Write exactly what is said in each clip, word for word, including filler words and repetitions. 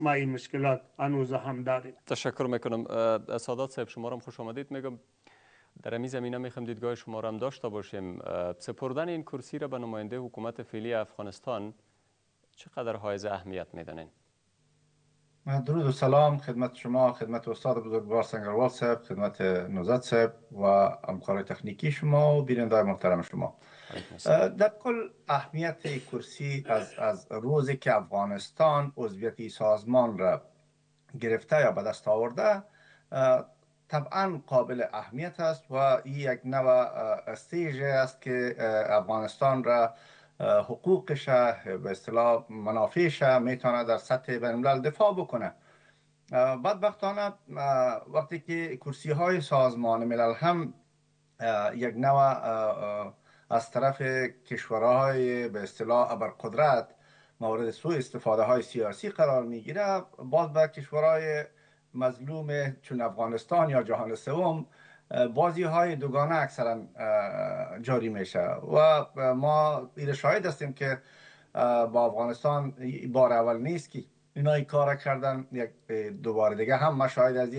ما این مشکلات هنوز هم داریم. تشکر میکنم. سادات صاحب شما را خوش آمدید میگم. در این زمینه میخوام دیدگاه شما را هم داشته باشیم. سپردن این کرسی را به نماینده حکومت فعلی افغانستان چقدر حائز اهمیت میدانین؟ درود و سلام خدمت شما، خدمت استاد بزرگوار سنگروال صاحب، خدمت نوزاد صاحب و همکار تکنیکی شما و بیننده محترم شما. در کل اهمیت کرسی از از روزی که افغانستان عضویت سازمان را گرفته یا به دست آورده طبعا قابل اهمیت است و این یک نوع استیج است که افغانستان را حقوقش به اصطلاح منافعش میتونه در سطح بین الملل دفاع بکنه. بدبختانه وقتی که کرسی های سازمان ملل هم یک نوع از طرف کشورهای به اصطلاح ابرقدرت مورد سوء استفاده های سیاسی قرار میگیره، باز به کشورهای مظلوم چون افغانستان یا جهان سوم بازی های دوگانه اکثرا جاری میشه و ما این شاهد هستیم که با افغانستان بار اول نیست که اینا این کار کردن. یک دوباره دیگه هم ما شاهد از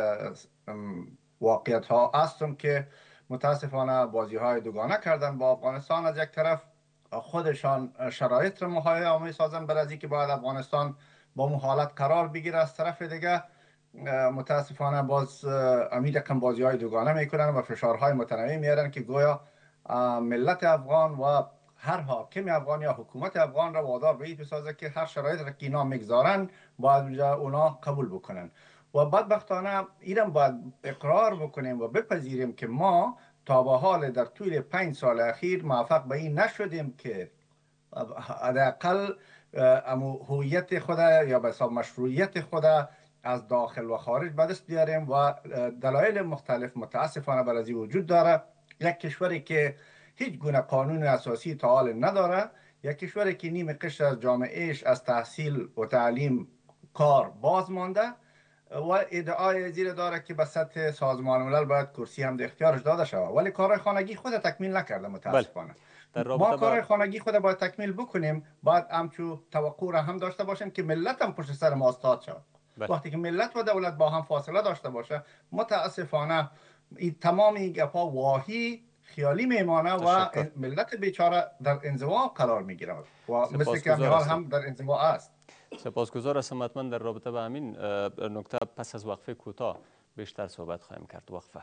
واقعیت ها هستم که متاسفانه بازی های دوگانه کردن با افغانستان. از یک طرف خودشان شرایط را مهیا می سازن برای اینکه باید افغانستان با اون حالت قرار بگیره، از طرف دیگه متاسفانه باز امید کم بازی های دوگانه میکنن و فشارهای متنوع میارن که گویا ملت افغان و هر حاکم افغان یا حکومت افغان را وادار به این بسازه که هر شرایط را که اینا میگذارن باید اونا قبول بکنن. و بدبختانه ایران باید اقرار بکنیم و بپذیریم که ما تا به حال در طول پنج سال اخیر موفق به این نشدیم که حداقل هویت خود یا به حساب مشروعیت خود از داخل و خارج به دست بیاریم و دلایل مختلف متاسفانه برای وجود داره. یک کشوری که هیچ گونه قانون اساسی تا حال نداره، یک کشوری که نیم قشر از جامعهش از تحصیل و تعلیم کار باز مانده و ادعای زیر داره که به سطح سازمان ملل باید کرسی هم در اختیارش داده شود، ولی کارهای خانگی خود تکمیل نکرده متاسفانه. ما کارهای خانگی خود باید تکمیل بکنیم، باید همچو توقع را هم داشته باشیم که ملت هم پشت سر ما استاد شود. وقتی که ملت و دولت با هم فاصله داشته باشه متاسفانه این تمام این گپا واهی خیالی میمانه و ملت بیچاره در انزوا قرار میگیره و مثل که حال هم در انزوا است. سپاسگزار هستم. حتما در رابطه با همین نکته پس از وقفه کوتاه بیشتر صحبت خواهیم کرد. وقفه.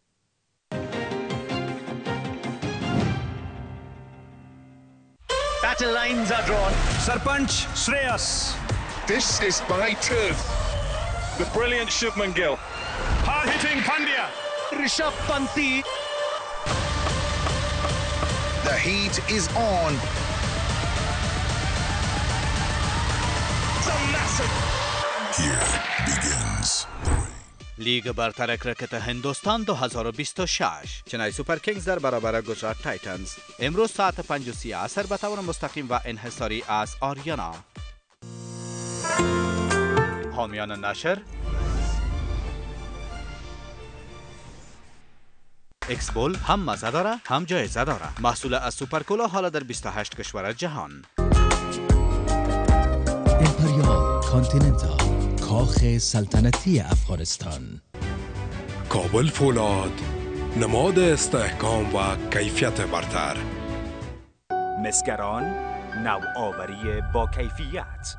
Battle lines are drawn. Sarpanch Shreyas. This is my turf. The brilliant Shubman Gill. Hard-hitting Pandya. Rishabh Panti. The heat is on. It's a massive. Here begins the rain. لیگ برتر کرکت هندوستان دو هزار و بیست و شش. چنای سوپر کینگز در برابر گجرات تایتنز امروز ساعت پنج و سی عصر به طور مستقیم و انحصاری از آریانا. حامیان نشر اکسبول هم مزه داره هم جایزه داره. محصول از سوپرکولا حالا در بیست و هشت کشور جهان. امپریال کانتیننتال، کاخ سلطنتی افغانستان. کابل فولاد، نماد استحکام و کیفیت برتر. مسگران، نوآوری با کیفیت.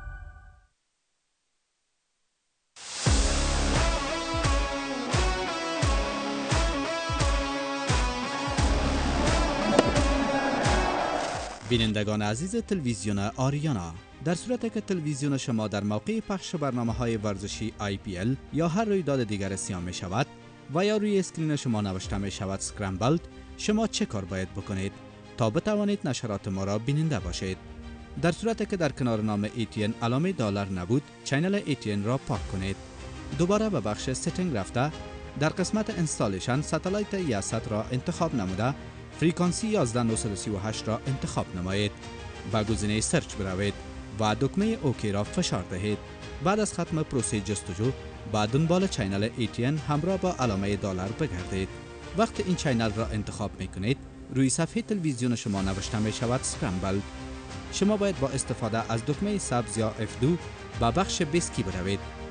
بینندگان عزیز تلویزیون آریانا، در صورتی که تلویزیون شما در موقع پخش برنامه‌های ورزشی آی پی ال یا هر رویداد دیگر سیاه می شود و یا روی اسکرین شما نوشته می شود سکرامبلد، شما چه کار باید بکنید تا بتوانید نشرات ما را بیننده باشید؟ در صورتی که در کنار نام ای تی ان علامه دلار نبود، چینل ای تی ان را پاک کنید. دوباره به بخش ستینگ رفته در قسمت اینستالیشن ستلایت یاست را انتخاب نموده فریکانسی یازده هزار و نهصد و سی و هشت را انتخاب نمایید و گزینه سرچ بروید و دکمه اوکی را فشار دهید. بعد از ختم پروسه جستجو با دنبال چینل ای تی ان همراه با علامه دلار بگردید. وقتی این چینل را انتخاب می کنید روی صفحه تلویزیون شما نوشته می شود سکرامبل. شما باید با استفاده از دکمه سبز یا اف دو با بخش بسکی بروید